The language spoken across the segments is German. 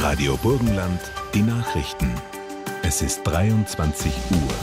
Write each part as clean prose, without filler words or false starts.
Radio Burgenland, die Nachrichten. Es ist 23 Uhr.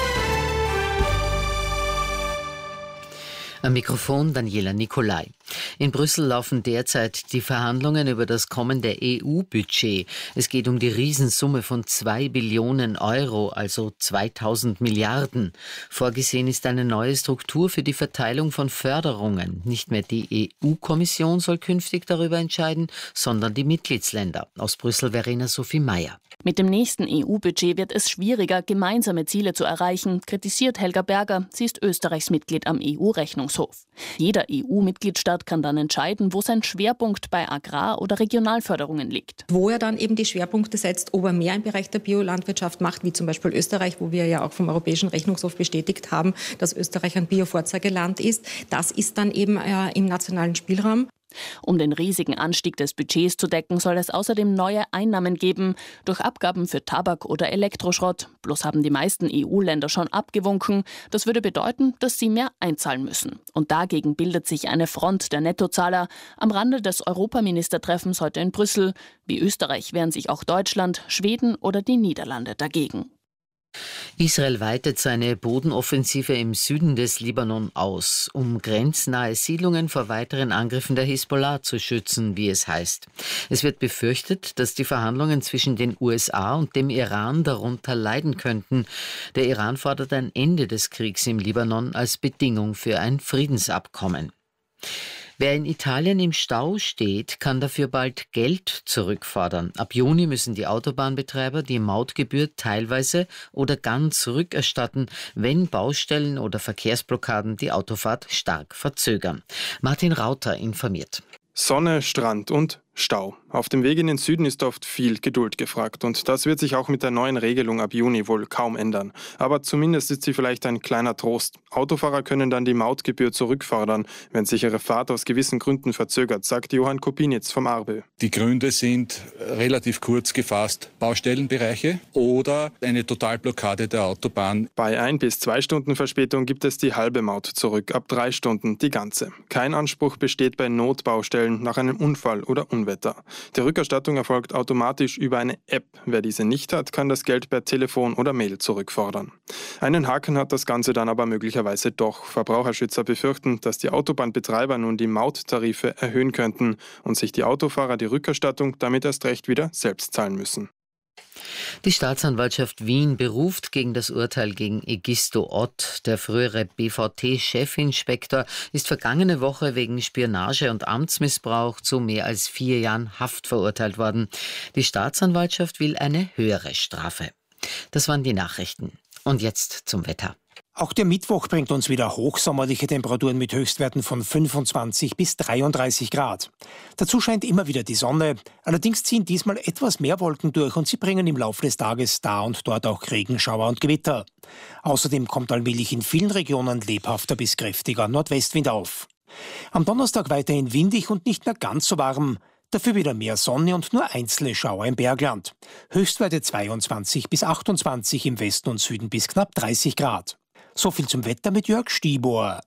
Am Mikrofon Daniela Nicolai. In Brüssel laufen derzeit die Verhandlungen über das kommende EU-Budget. Es geht um die Riesensumme von 2 Billionen Euro, also 2000 Milliarden. Vorgesehen ist eine neue Struktur für die Verteilung von Förderungen. Nicht mehr die EU-Kommission soll künftig darüber entscheiden, sondern die Mitgliedsländer. Aus Brüssel Verena Sophie Mayer. Mit dem nächsten EU-Budget wird es schwieriger, gemeinsame Ziele zu erreichen, kritisiert Helga Berger. Sie ist Österreichs Mitglied am EU-Rechnungshof. Jeder EU-Mitgliedstaat kann dann entscheiden, wo sein Schwerpunkt bei Agrar- oder Regionalförderungen liegt. Wo er dann eben die Schwerpunkte setzt, ob er mehr im Bereich der Biolandwirtschaft macht, wie zum Beispiel Österreich, wo wir ja auch vom Europäischen Rechnungshof bestätigt haben, dass Österreich ein Bio-Vorzeigeland ist. Das ist dann eben im nationalen Spielraum. Um den riesigen Anstieg des Budgets zu decken, soll es außerdem neue Einnahmen geben, durch Abgaben für Tabak oder Elektroschrott. Bloß haben die meisten EU-Länder schon abgewunken. Das würde bedeuten, dass sie mehr einzahlen müssen. Und dagegen bildet sich eine Front der Nettozahler am Rande des Europaministertreffens heute in Brüssel. Wie Österreich wehren sich auch Deutschland, Schweden oder die Niederlande dagegen. Israel weitet seine Bodenoffensive im Süden des Libanon aus, um grenznahe Siedlungen vor weiteren Angriffen der Hisbollah zu schützen, wie es heißt. Es wird befürchtet, dass die Verhandlungen zwischen den USA und dem Iran darunter leiden könnten. Der Iran fordert ein Ende des Kriegs im Libanon als Bedingung für ein Friedensabkommen. Wer in Italien im Stau steht, kann dafür bald Geld zurückfordern. Ab Juni müssen die Autobahnbetreiber die Mautgebühr teilweise oder ganz rückerstatten, wenn Baustellen oder Verkehrsblockaden die Autofahrt stark verzögern. Martin Rauter informiert. Sonne, Strand und Stau. Auf dem Weg in den Süden ist oft viel Geduld gefragt und das wird sich auch mit der neuen Regelung ab Juni wohl kaum ändern. Aber zumindest ist sie vielleicht ein kleiner Trost. Autofahrer können dann die Mautgebühr zurückfordern, wenn sich ihre Fahrt aus gewissen Gründen verzögert, sagt Johann Kopinitz vom ARBÖ. Die Gründe sind relativ kurz gefasst: Baustellenbereiche oder eine Totalblockade der Autobahn. Bei 1 bis 2 Stunden Verspätung gibt es die halbe Maut zurück, ab 3 Stunden die ganze. Kein Anspruch besteht bei Notbaustellen nach einem Unfall oder Unwetter. Die Rückerstattung erfolgt automatisch über eine App. Wer diese nicht hat, kann das Geld per Telefon oder Mail zurückfordern. Einen Haken hat das Ganze dann aber möglicherweise doch. Verbraucherschützer befürchten, dass die Autobahnbetreiber nun die Mauttarife erhöhen könnten und sich die Autofahrer die Rückerstattung damit erst recht wieder selbst zahlen müssen. Die Staatsanwaltschaft Wien beruft gegen das Urteil gegen Egisto Ott. Der frühere BVT-Chefinspektor ist vergangene Woche wegen Spionage und Amtsmissbrauch zu mehr als 4 Jahren Haft verurteilt worden. Die Staatsanwaltschaft will eine höhere Strafe. Das waren die Nachrichten. Und jetzt zum Wetter. Auch der Mittwoch bringt uns wieder hochsommerliche Temperaturen mit Höchstwerten von 25 bis 33 Grad. Dazu scheint immer wieder die Sonne. Allerdings ziehen diesmal etwas mehr Wolken durch und sie bringen im Laufe des Tages da und dort auch Regenschauer und Gewitter. Außerdem kommt allmählich in vielen Regionen lebhafter bis kräftiger Nordwestwind auf. Am Donnerstag weiterhin windig und nicht mehr ganz so warm. Dafür wieder mehr Sonne und nur einzelne Schauer im Bergland. Höchstwerte 22 bis 28 im Westen und Süden bis knapp 30 Grad. So viel zum Wetter mit Jörg Stibor.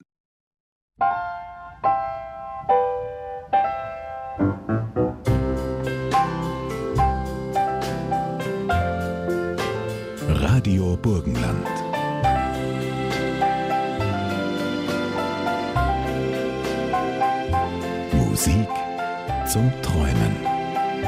Radio Burgenland. Musik zum Träumen.